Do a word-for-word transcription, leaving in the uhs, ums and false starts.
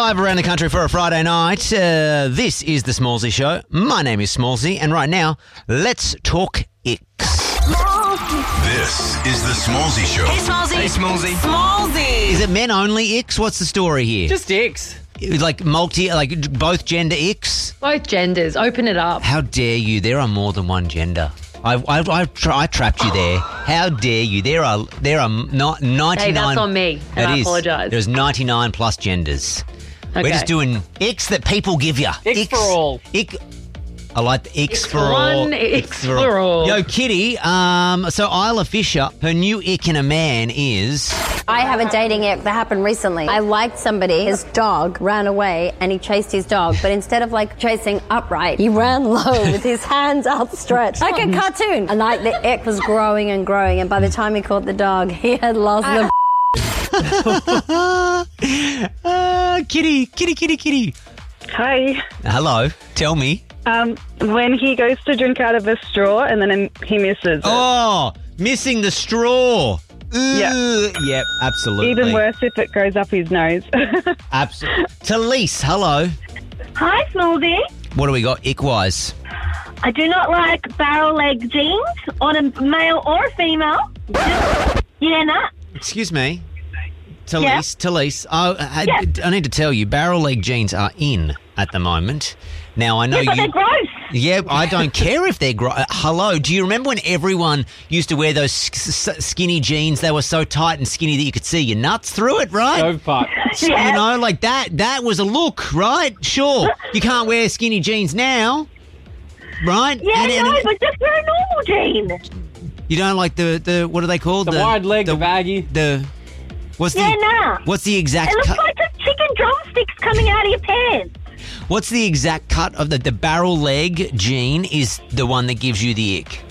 live around the country for a Friday night. Uh, this is the Smallsy Show. My name is Smallsy, and right now, let's talk icks. This is the Smallsy Show. Hey, Smallsy. Hey, Smallsy. Smallsy. Is it men only icks? What's the story here? Just icks. Like multi, like both gender icks? Both genders. Open it up. How dare you? There are more than one gender. I I I, tra- I trapped you there. How dare you? There are there are not ninety-nine. Hey, that's on me, and It I is. apologise. There's ninety-nine plus genders. We're Okay. just doing icks that people give you. Icks for all. Ick. I like the icks, Icks for for all. one, icks for all. Yo, Kitty. Um, so Isla Fisher, her new ick in a man is. I have a dating ick that happened recently. I liked somebody, his dog ran away and he chased his dog, but instead of like chasing upright, he ran low with his hands outstretched like a cartoon. And like the ick was growing and growing, and by the time he caught the dog, he had lost the uh, Kitty, Kitty, Kitty, Kitty. Hi. Hello. Tell me. Um, when he goes to drink out of a straw and then he misses it. Oh, missing the straw. Yeah. Ugh. Yep, absolutely. Even worse if it goes up his nose. Absolutely. Talise, hello. Hi, Smallsy. What do we got ick-wise? I do not like barrel leg jeans on a male or a female. Just, yeah, nah. Excuse me. Talise, Talise, oh, I, Yeah. I need to tell you, barrel leg jeans are in at the moment. Now, I know Yeah, but you... they're gross. Yeah, I don't care if they're gross. Uh, hello, do you remember when everyone used to wear those s- s- skinny jeans? They were so tight and skinny that you could see your nuts through it, right? Stovepipe. So, Yeah. You know, like that, that was a look, right? Sure, you can't wear skinny jeans now, right? Yeah, And- and- no, but just wear a normal jean. You don't like the, the what are they called? The wide leg, the baggy. The, what's Yeah, the, nah. what's the exact It looks cut? like a chicken drumsticks coming out of your pants. What's the exact cut of the, the barrel leg jean is the one that gives you the ick?